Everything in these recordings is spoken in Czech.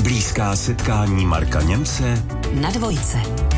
Blízká setkání Marka Němce na Dvojce.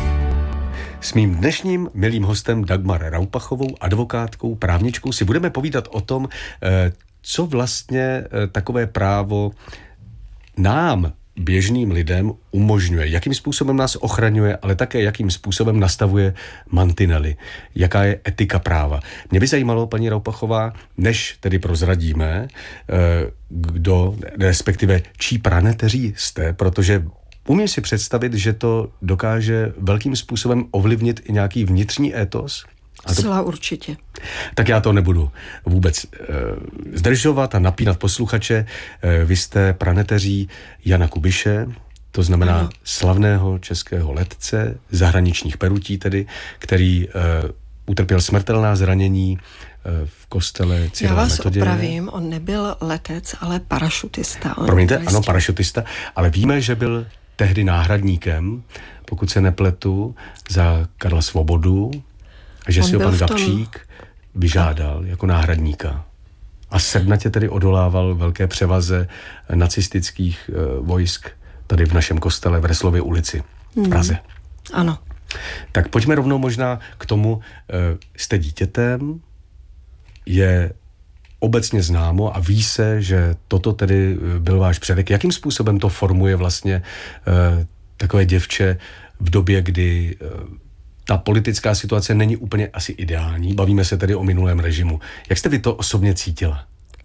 S mým dnešním milým hostem Dagmar Raupachovou, advokátkou, právničkou, si budeme povídat o tom, co vlastně takové právo nám, běžným lidem, umožňuje, jakým způsobem nás ochraňuje, ale také jakým způsobem nastavuje mantinely, jaká je etika práva. Mě by zajímalo, paní Raupachová, než tedy prozradíme, kdo, respektive čí praneteří jste, protože umím si představit, že to dokáže velkým způsobem ovlivnit i nějaký vnitřní étos? Zcela určitě. Tak já to nebudu vůbec zdržovat a napínat posluchače. Vy jste praneteří Jana Kubiše, to znamená slavného českého letce, zahraničních perutí tedy, který utrpěl smrtelná zranění v kostele Cyrila Metoděje. Já vás opravím, on nebyl letec, ale parašutista. Promiňte, ano, parašutista, ale víme, že byl tehdy náhradníkem, pokud se nepletu, za Karla Svobodu, a že si ho pan Gabčík vyžádal jako náhradníka. A sednatě tedy odolával velké převaze nacistických vojsk tady v našem kostele v Reslově ulici v Praze. Ano. Tak pojďme rovnou možná k tomu, jste dítětem, je obecně známo a ví se, že toto tedy byl váš předek. Jakým způsobem to formuje vlastně takové děvče v době, kdy ta politická situace není úplně asi ideální? Bavíme se tedy o minulém režimu. Jak jste vy to osobně cítila?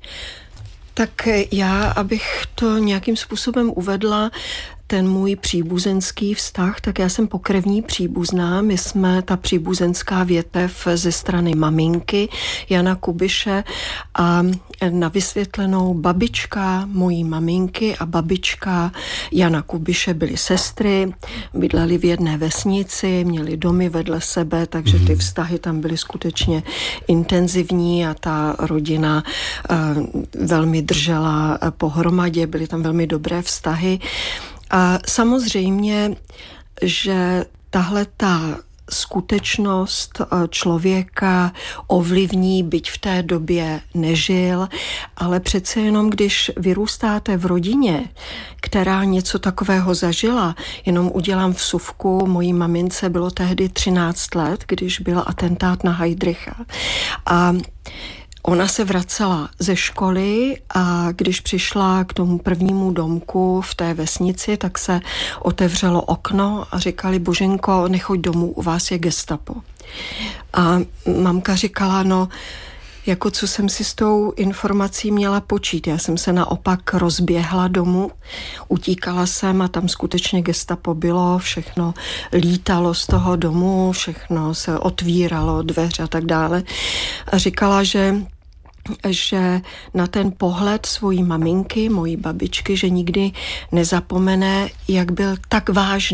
Tak já, abych to nějakým způsobem uvedla, ten můj příbuzenský vztah, tak já jsem pokrevní příbuzná. My jsme ta příbuzenská větev ze strany maminky Jana Kubiše a na vysvětlenou babička mojí maminky a babička Jana Kubiše byly sestry, bydleli v jedné vesnici, měli domy vedle sebe, takže ty vztahy tam byly skutečně intenzivní a ta rodina velmi držela pohromadě, byly tam velmi dobré vztahy. A samozřejmě, že tahle ta skutečnost člověka ovlivní, byť v té době nežil, ale přece jenom, když vyrůstáte v rodině, která něco takového zažila, jenom udělám vsuvku, mojí mamince bylo tehdy 13 let, když byl atentát na Heydricha. A ona se vracela ze školy a když přišla k tomu prvnímu domku v té vesnici, tak se otevřelo okno a říkali: Boženko, nechoď domů, u vás je gestapo. A mamka říkala: no, jako co jsem si s tou informací měla počít. Já jsem se naopak rozběhla domů, utíkala jsem a tam skutečně gestapo bylo, všechno lítalo z toho domu, všechno se otvíralo, dveře a tak dále. A říkala, že na ten pohled svojí maminky, mojí babičky, že nikdy nezapomene, jak byl tak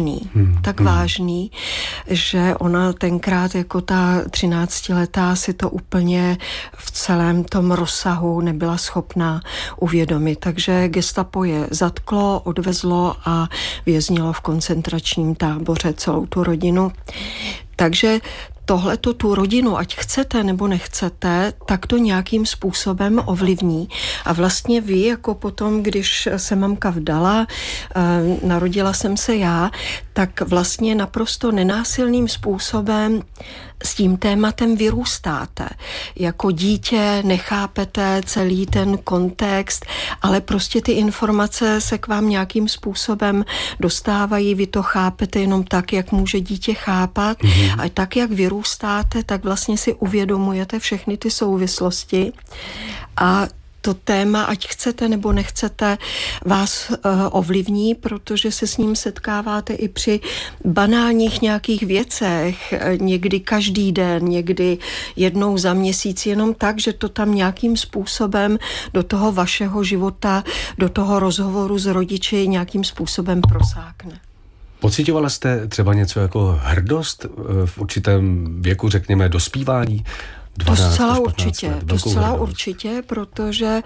vážný, že ona tenkrát jako ta 13letá si to úplně v celém tom rozsahu nebyla schopná uvědomit. Takže gestapo je zatklo, odvezlo a věznilo v koncentračním táboře celou tu rodinu. Takže tohleto tu rodinu, ať chcete nebo nechcete, tak to nějakým způsobem ovlivní. A vlastně vy, jako potom, když se mamka vdala, narodila jsem se já, tak vlastně naprosto nenásilným způsobem s tím tématem vyrůstáte. Jako dítě nechápete celý ten kontext, ale prostě ty informace se k vám nějakým způsobem dostávají, vy to chápete jenom tak, jak může dítě chápat. A tak, jak vyrůstáte, tak vlastně si uvědomujete všechny ty souvislosti a to téma, ať chcete nebo nechcete, vás ovlivní, protože se s ním setkáváte i při banálních nějakých věcech, někdy každý den, někdy jednou za měsíc, jenom tak, že to tam nějakým způsobem do toho vašeho života, do toho rozhovoru s rodiči nějakým způsobem prosákne. Pocitovala jste třeba něco jako hrdost v určitém věku, řekněme, dospívání? 12, to zcela určitě, protože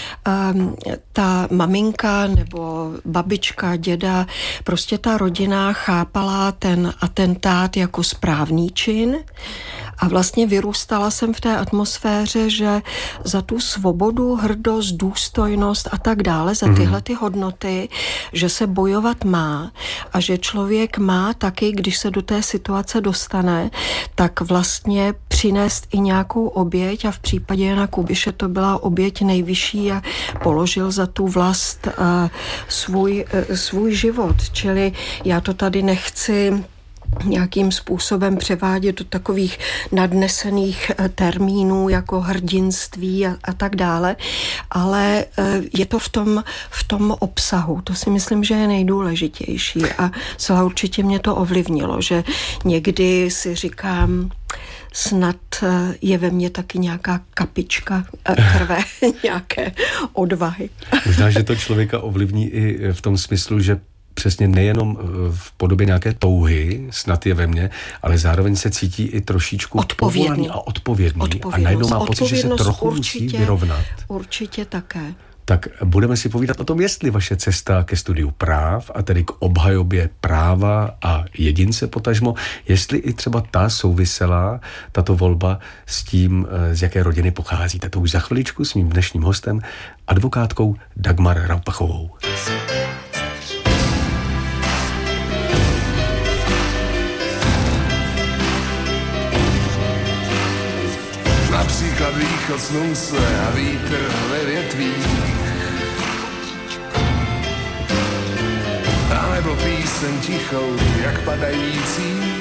ta maminka nebo babička, děda, prostě ta rodina chápala ten atentát jako správný čin A vlastně vyrůstala jsem v té atmosféře, že za tu svobodu, hrdost, důstojnost a tak dále, za tyhle ty hodnoty, že se bojovat má a že člověk má taky, když se do té situace dostane, tak vlastně přinést i nějakou oběť a v případě Jana Kubiše to byla oběť nejvyšší a položil za tu vlast svůj život. Čili já to tady nechci nějakým způsobem převádět do takových nadnesených termínů jako hrdinství a tak dále, ale je to v tom obsahu. To si myslím, že je nejdůležitější a celá určitě mě to ovlivnilo, že někdy si říkám, snad je ve mně taky nějaká kapička krve, nějaké odvahy. Možná, že to člověka ovlivní i v tom smyslu, že přesně nejenom v podobě nějaké touhy, snad je ve mně, ale zároveň se cítí i trošičku povolaný a odpovědný. A najednou má pocit, že se trochu musí vyrovnat. Určitě také. Tak budeme si povídat o tom, jestli vaše cesta ke studiu práv, a tedy k obhajobě práva a jedince potažmo, jestli i třeba ta souvisela, tato volba s tím, z jaké rodiny pocházíte. To už za chviličku s mým dnešním hostem, advokátkou Dagmar Raupachovou. Například východ slunce a vítr ve větvích, a nebo píseň tichou, jak padající